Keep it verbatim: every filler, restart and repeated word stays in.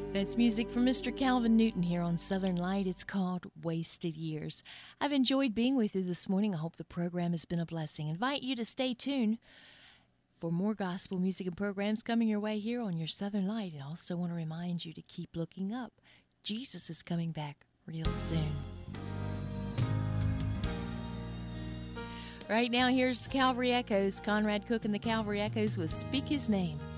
That's music from Mister Calvin Newton here on Southern Light. It's called Wasted Years. I've enjoyed being with you this morning. I hope the program has been a blessing. I invite you to stay tuned for more gospel music and programs coming your way here on your Southern Light. I also want to remind you to keep looking up. Jesus is coming back real soon. Right now, here's Calvary Echoes. Conrad Cook and the Calvary Echoes with Speak His Name.